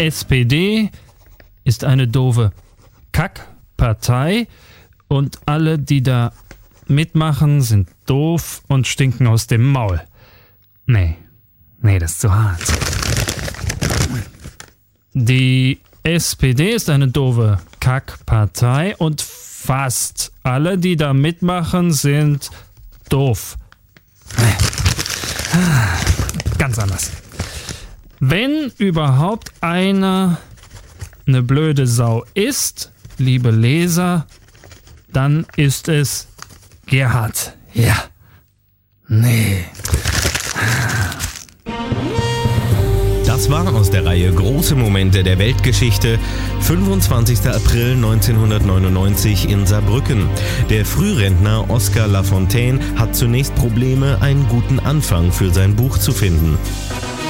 SPD ist eine doofe Kackpartei und alle, die da mitmachen, sind doof und stinken aus dem Maul. Nee, das ist zu hart. Die SPD ist eine doofe Kackpartei und fast alle, die da mitmachen, sind doof. Ganz anders. Wenn überhaupt einer eine blöde Sau ist, liebe Leser, dann ist es Gerhard. Ja. Nee. Das war aus der Reihe Große Momente der Weltgeschichte, 25. April 1999 in Saarbrücken. Der Frührentner Oskar Lafontaine hat zunächst Probleme, einen guten Anfang für sein Buch zu finden.